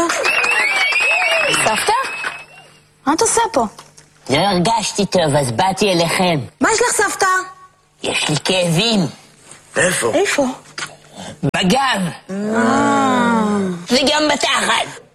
אבא? סבתא? מה את עושה פה? לא הרגשתי טוב, אז באתי אליכם. מה יש לך, סבתא? יש לי כאבים. איפה? בגב. וגם בתחת.